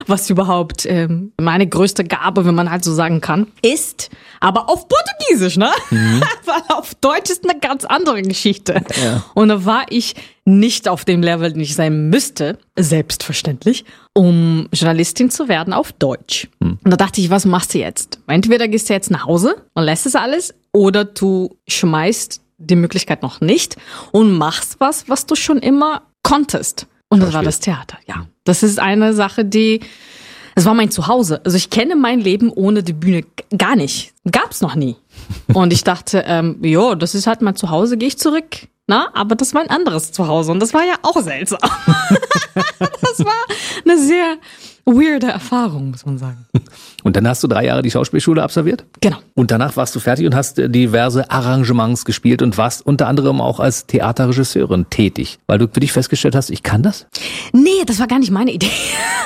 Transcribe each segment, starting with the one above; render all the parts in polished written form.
was überhaupt meine größte Gabe, wenn man halt so sagen kann, ist. Aber auf Portugiesisch, ne? Weil auf Deutsch ist eine ganz andere Geschichte. Ja. Und da war ich nicht auf dem Level, den ich sein müsste, selbstverständlich, um Journalistin zu werden auf Deutsch. Und da dachte ich, was machst du jetzt? Entweder gehst du jetzt nach Hause und lässt es alles, oder du schmeißt die Möglichkeit noch nicht und machst was du schon immer konntest. Und das war das Theater, ja. Das ist eine Sache, das war mein Zuhause. Also ich kenne mein Leben ohne die Bühne gar nicht. Gab's noch nie. Und ich dachte, das ist halt mein Zuhause, gehe ich zurück. Na, aber das war ein anderes Zuhause und das war ja auch seltsam. Das war eine sehr weirde Erfahrung, muss man sagen. Und dann hast du 3 Jahre die Schauspielschule absolviert? Genau. Und danach warst du fertig und hast diverse Arrangements gespielt und warst unter anderem auch als Theaterregisseurin tätig, weil du für dich festgestellt hast, ich kann das? Nee, das war gar nicht meine Idee.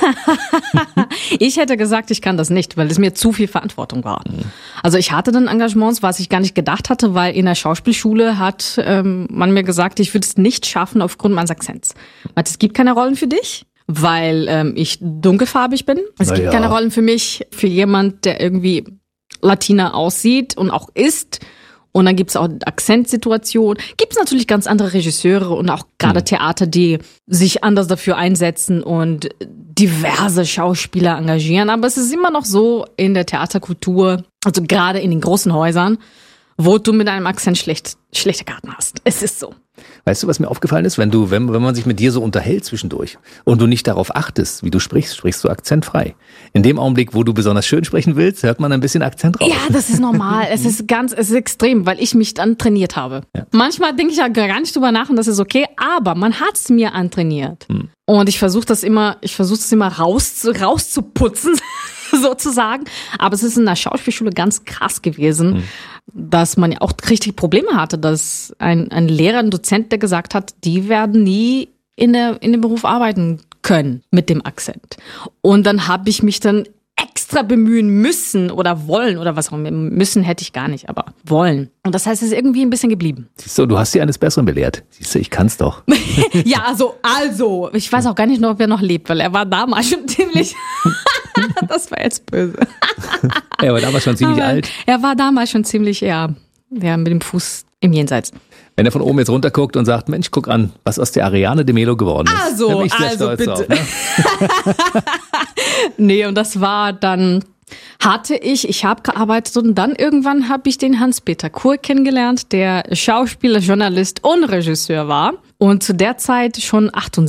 Ich hätte gesagt, ich kann das nicht, weil es mir zu viel Verantwortung war. Also ich hatte dann Engagements, was ich gar nicht gedacht hatte, weil in der Schauspielschule hat man mir gesagt, ich würde es nicht schaffen aufgrund meines Akzents. Weil es gibt keine Rollen für dich, weil ich dunkelfarbig bin. Es gibt keine Rollen für mich, für jemand, der irgendwie Latina aussieht und auch ist. Und dann gibt's auch Akzentsituationen. Gibt's natürlich ganz andere Regisseure und auch gerade Theater, die sich anders dafür einsetzen und diverse Schauspieler engagieren. Aber es ist immer noch so in der Theaterkultur, also gerade in den großen Häusern, wo du mit einem Akzent schlechte Karten hast. Es ist so. Weißt du, was mir aufgefallen ist? Wenn man sich mit dir so unterhält zwischendurch und du nicht darauf achtest, wie du sprichst du akzentfrei. In dem Augenblick, wo du besonders schön sprechen willst, hört man ein bisschen Akzent raus. Ja, das ist normal. Es ist extrem, weil ich mich dann trainiert habe. Ja. Manchmal denke ich ja gar nicht drüber nach und das ist okay, aber man hat's mir antrainiert. Und ich versuche das immer rauszuputzen, sozusagen. Aber es ist in der Schauspielschule ganz krass gewesen, dass man ja auch richtig Probleme hatte, dass ein Lehrer, ein Dozent, der gesagt hat, die werden nie in dem Beruf arbeiten können mit dem Akzent. Und dann habe ich mich dann extra bemühen müssen oder wollen oder was auch immer. Müssen hätte ich gar nicht, aber wollen. Und das heißt, es ist irgendwie ein bisschen geblieben. Siehst du, du hast sie eines Besseren belehrt. Siehst du, ich kann's doch. Ja, also, ich weiß auch gar nicht noch, ob er noch lebt, weil er war damals schon ziemlich, das war jetzt böse. Er war damals schon ziemlich alt. Er war damals schon ziemlich, mit dem Fuß im Jenseits. Wenn er von oben jetzt runterguckt und sagt, Mensch, guck an, was aus der Ariane de Melo geworden ist. Also bitte. Drauf, ne? Nee, und das war dann, ich habe gearbeitet und dann irgendwann habe ich den Hans-Peter Kur kennengelernt, der Schauspieler, Journalist und Regisseur war. Und zu der Zeit schon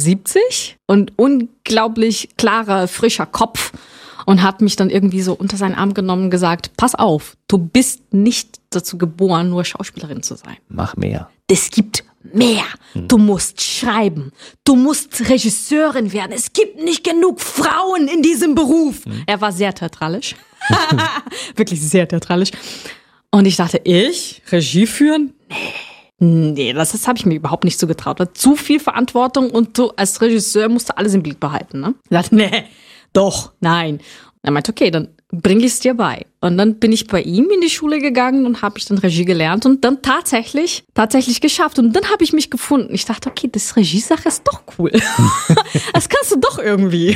78 und unglaublich klarer, frischer Kopf. Und hat mich dann irgendwie so unter seinen Arm genommen und gesagt, pass auf, du bist nicht dazu geboren, nur Schauspielerin zu sein. Mach mehr. Es gibt mehr. Du musst schreiben. Du musst Regisseurin werden. Es gibt nicht genug Frauen in diesem Beruf. Er war sehr theatralisch. Wirklich sehr theatralisch. Und ich dachte, Regie führen? Nee, das habe ich mir überhaupt nicht so getraut. War zu viel Verantwortung und du als Regisseur musst du alles im Blick behalten. Ne? Ich dachte, nee. Doch, nein. Und er meinte, okay, dann bringe ich es dir bei. Und dann bin ich bei ihm in die Schule gegangen und habe ich dann Regie gelernt und dann tatsächlich geschafft. Und dann habe ich mich gefunden. Ich dachte, okay, das Regiesache ist doch cool. Das kannst du doch irgendwie.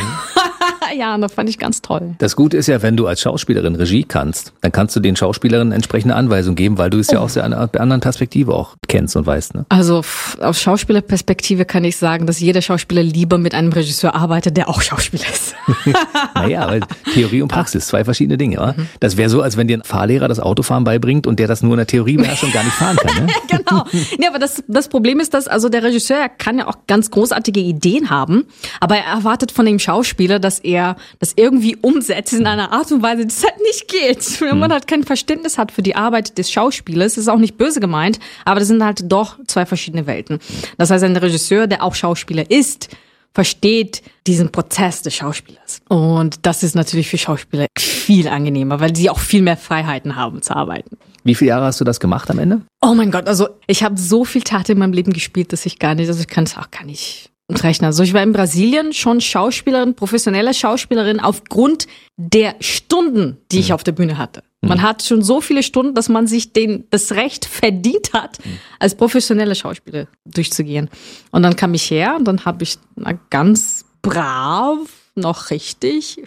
Ja, und das fand ich ganz toll. Das Gute ist ja, wenn du als Schauspielerin Regie kannst, dann kannst du den Schauspielerinnen entsprechende Anweisungen geben, weil du es ja aus einer anderen Perspektive auch kennst und weißt. Ne? Also aus Schauspielerperspektive kann ich sagen, dass jeder Schauspieler lieber mit einem Regisseur arbeitet, der auch Schauspieler ist. Naja, weil Theorie und Praxis, 2 verschiedene Dinge. Oder? Das wäre so, als wenn dir ein Fahrlehrer das Autofahren beibringt und der das nur in der Theorie beherrscht und gar nicht fahren kann. Ne? Genau. Nee, aber das Problem ist, dass also der Regisseur kann ja auch ganz großartige Ideen haben, aber er erwartet von dem Schauspieler, dass er das irgendwie umsetzt in einer Art und Weise, das halt nicht geht. Wenn man halt kein Verständnis hat für die Arbeit des Schauspielers, ist auch nicht böse gemeint, aber das sind halt doch 2 verschiedene Welten. Das heißt, ein Regisseur, der auch Schauspieler ist, versteht diesen Prozess des Schauspielers. Und das ist natürlich für Schauspieler viel angenehmer, weil sie auch viel mehr Freiheiten haben zu arbeiten. Wie viele Jahre hast du das gemacht am Ende? Oh mein Gott, also ich habe so viel Theater in meinem Leben gespielt, dass ich kann es auch gar nicht rechnen. Also ich war in Brasilien schon Schauspielerin, professionelle Schauspielerin aufgrund der Stunden, die ich auf der Bühne hatte. Man hat schon so viele Stunden, dass man sich das Recht verdient hat, als professionelle Schauspieler durchzugehen. Und dann kam ich her und dann habe ich ganz brav noch richtig